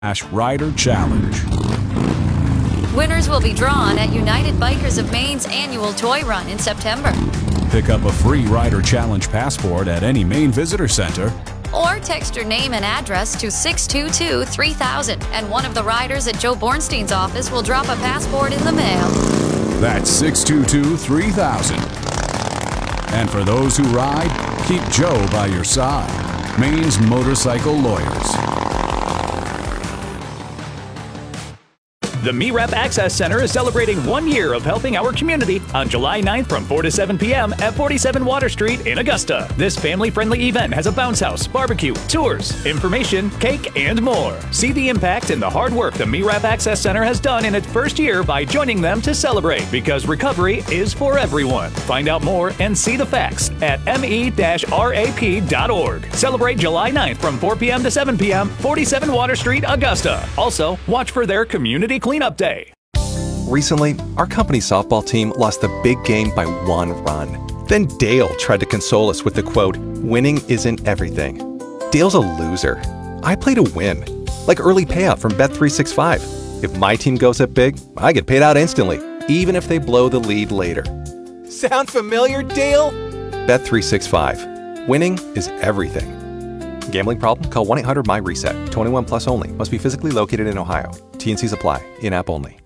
Rider Challenge. Winners will be drawn at United Bikers of Maine's annual toy run in September. Pick up a free Rider Challenge passport at any Maine Visitor Center. Or text your name and address to 622-3000, and one of the riders at Joe Bornstein's office will drop a passport in the mail. That's 622-3000. And for those who ride, keep Joe by your side. Maine's Motorcycle Lawyers. The MEREP Access Center is celebrating 1 year of helping our community on July 9th from 4 to 7 p.m. at 47 Water Street in Augusta. This family-friendly event has a bounce house, barbecue, tours, information, cake, and more. See the impact and the hard work the MEREP Access Center has done in its first year by joining them to celebrate, because recovery is for everyone. Find out more and see the facts at me-rap.org. Celebrate July 9th from 4 p.m. to 7 p.m., 47 Water Street, Augusta. Also, watch for their community cleanup day. Recently, our company's softball team lost the big game by 1 run. Then Dale tried to console us with the quote, "Winning isn't everything." Dale's a loser. I play to win, like early payout from Bet365. If my team goes up big, I get paid out instantly, even if they blow the lead later. Sound familiar, Dale? Bet365. Winning is everything. Gambling problem? Call 1-800-MY-RESET. 21 plus only. Must be physically located in Ohio. T&Cs apply. In-app only.